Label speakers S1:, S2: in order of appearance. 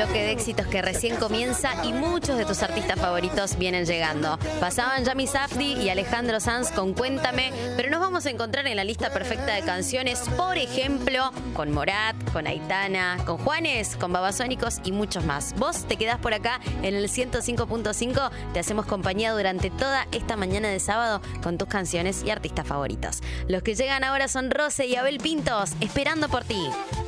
S1: bloque de éxitos que recién comienza y muchos de tus artistas favoritos vienen llegando. Pasaban Yami Safdie y Alejandro Sanz con Cuéntame, pero nos vamos a encontrar en la lista perfecta de canciones, por ejemplo, con Morat, con Aitana, con Juanes, con Babasónicos y muchos más. Vos te quedás por acá en el 105.5, te hacemos compañía durante toda esta mañana de sábado con tus canciones y artistas favoritos. Los que llegan ahora son Rose y Abel Pintos, esperando por ti.